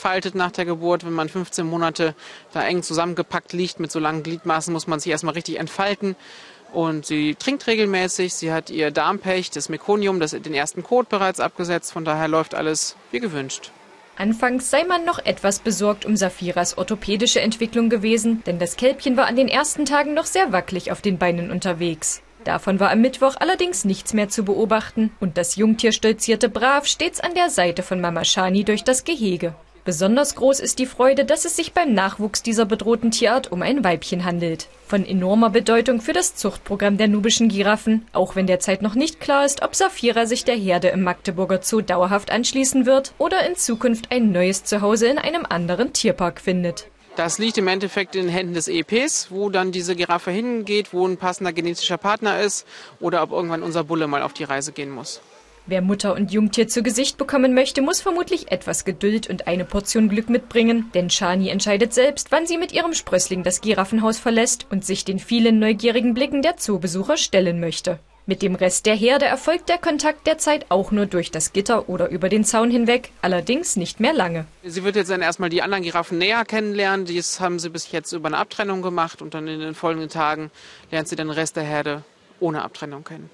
entfaltet nach der Geburt. Wenn man 15 Monate da eng zusammengepackt liegt mit so langen Gliedmaßen, muss man sich erstmal richtig entfalten. Und sie trinkt regelmäßig, sie hat ihr Darmpech, das Mekonium, den ersten Kot bereits abgesetzt. Von daher läuft alles wie gewünscht. Anfangs sei man noch etwas besorgt um Safiras orthopädische Entwicklung gewesen, denn das Kälbchen war an den ersten Tagen noch sehr wackelig auf den Beinen unterwegs. Davon war am Mittwoch allerdings nichts mehr zu beobachten und das Jungtier stolzierte brav stets an der Seite von Mama Shani durch das Gehege. Besonders groß ist die Freude, dass es sich beim Nachwuchs dieser bedrohten Tierart um ein Weibchen handelt. Von enormer Bedeutung für das Zuchtprogramm der nubischen Giraffen, auch wenn derzeit noch nicht klar ist, ob Safira sich der Herde im Magdeburger Zoo dauerhaft anschließen wird oder in Zukunft ein neues Zuhause in einem anderen Tierpark findet. Das liegt im Endeffekt in den Händen des EPs, wo dann diese Giraffe hingeht, wo ein passender genetischer Partner ist oder ob irgendwann unser Bulle mal auf die Reise gehen muss. Wer Mutter und Jungtier zu Gesicht bekommen möchte, muss vermutlich etwas Geduld und eine Portion Glück mitbringen, denn Shani entscheidet selbst, wann sie mit ihrem Sprössling das Giraffenhaus verlässt und sich den vielen neugierigen Blicken der Zoobesucher stellen möchte. Mit dem Rest der Herde erfolgt der Kontakt derzeit auch nur durch das Gitter oder über den Zaun hinweg, allerdings nicht mehr lange. Sie wird jetzt dann erstmal die anderen Giraffen näher kennenlernen. Das haben sie bis jetzt über eine Abtrennung gemacht und dann in den folgenden Tagen lernt sie den Rest der Herde ohne Abtrennung kennen.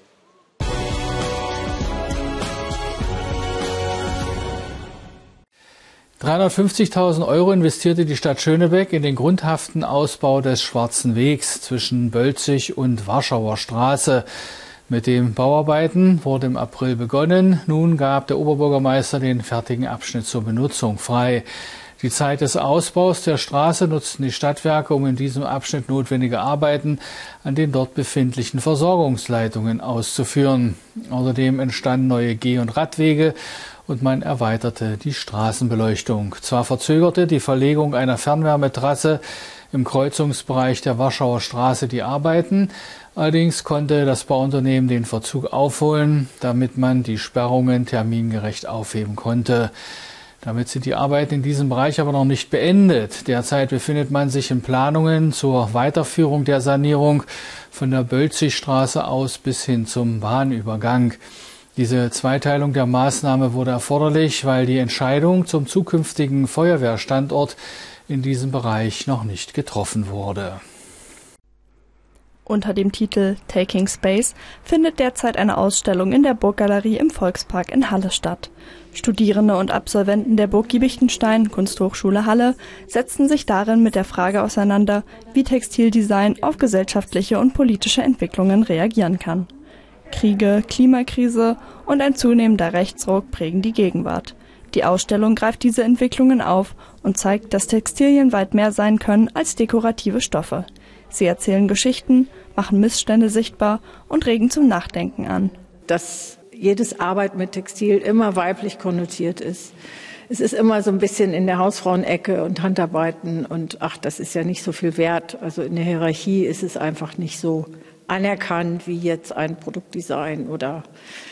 €350.000 investierte die Stadt Schönebeck in den grundhaften Ausbau des Schwarzen Wegs zwischen Bölzig und Warschauer Straße. Mit den Bauarbeiten wurde im April begonnen. Nun gab der Oberbürgermeister den fertigen Abschnitt zur Benutzung frei. Die Zeit des Ausbaus der Straße nutzten die Stadtwerke, um in diesem Abschnitt notwendige Arbeiten an den dort befindlichen Versorgungsleitungen auszuführen. Außerdem entstanden neue Geh- und Radwege und man erweiterte die Straßenbeleuchtung. Zwar verzögerte die Verlegung einer Fernwärmetrasse im Kreuzungsbereich der Warschauer Straße die Arbeiten, allerdings konnte das Bauunternehmen den Verzug aufholen, damit man die Sperrungen termingerecht aufheben konnte. Damit sind die Arbeiten in diesem Bereich aber noch nicht beendet. Derzeit befindet man sich in Planungen zur Weiterführung der Sanierung von der Bölzigstraße aus bis hin zum Bahnübergang. Diese Zweiteilung der Maßnahme wurde erforderlich, weil die Entscheidung zum zukünftigen Feuerwehrstandort in diesem Bereich noch nicht getroffen wurde. Unter dem Titel Taking Space findet derzeit eine Ausstellung in der Burggalerie im Volkspark in Halle statt. Studierende und Absolventen der Burg Giebichenstein, Kunsthochschule Halle, setzten sich darin mit der Frage auseinander, wie Textildesign auf gesellschaftliche und politische Entwicklungen reagieren kann. Kriege, Klimakrise und ein zunehmender Rechtsruck prägen die Gegenwart. Die Ausstellung greift diese Entwicklungen auf und zeigt, dass Textilien weit mehr sein können als dekorative Stoffe. Sie erzählen Geschichten, machen Missstände sichtbar und regen zum Nachdenken an. Dass jedes Arbeit mit Textil immer weiblich konnotiert ist. Es ist immer so ein bisschen in der Hausfrauenecke und Handarbeiten und ach, das ist ja nicht so viel wert. Also in der Hierarchie ist es einfach nicht so anerkannt wie jetzt ein Produktdesign oder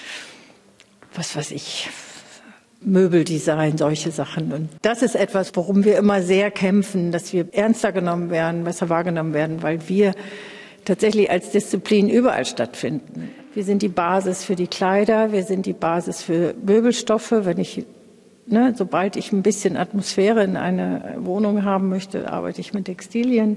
was weiß ich, Möbeldesign, solche Sachen. Und das ist etwas, worum wir immer sehr kämpfen, dass wir ernster genommen werden, besser wahrgenommen werden, weil wir tatsächlich als Disziplin überall stattfinden. Wir sind die Basis für die Kleider, wir sind die Basis für Möbelstoffe. Sobald ich ein bisschen Atmosphäre in eine Wohnung haben möchte, arbeite ich mit Textilien.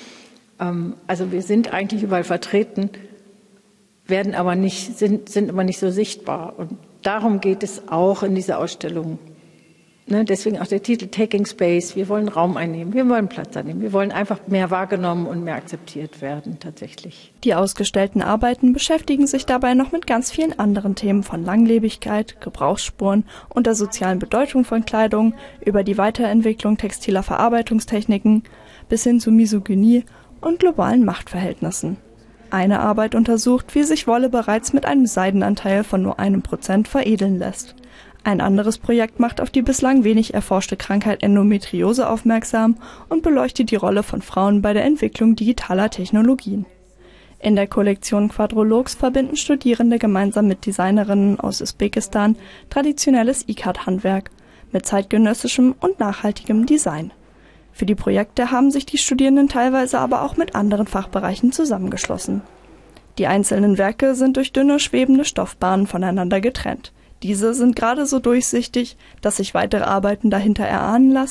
Also wir sind eigentlich überall vertreten, sind aber nicht so sichtbar. Und darum geht es auch in dieser Ausstellung. Deswegen auch der Titel Taking Space. Wir wollen Raum einnehmen, wir wollen Platz einnehmen, wir wollen einfach mehr wahrgenommen und mehr akzeptiert werden tatsächlich. Die ausgestellten Arbeiten beschäftigen sich dabei noch mit ganz vielen anderen Themen von Langlebigkeit, Gebrauchsspuren und der sozialen Bedeutung von Kleidung über die Weiterentwicklung textiler Verarbeitungstechniken bis hin zu Misogynie und globalen Machtverhältnissen. Eine Arbeit untersucht, wie sich Wolle bereits mit einem Seidenanteil von nur 1% veredeln lässt. Ein anderes Projekt macht auf die bislang wenig erforschte Krankheit Endometriose aufmerksam und beleuchtet die Rolle von Frauen bei der Entwicklung digitaler Technologien. In der Kollektion Quadrologs verbinden Studierende gemeinsam mit Designerinnen aus Usbekistan traditionelles Ikat-Handwerk mit zeitgenössischem und nachhaltigem Design. Für die Projekte haben sich die Studierenden teilweise aber auch mit anderen Fachbereichen zusammengeschlossen. Die einzelnen Werke sind durch dünne, schwebende Stoffbahnen voneinander getrennt. Diese sind gerade so durchsichtig, dass sich weitere Arbeiten dahinter erahnen lassen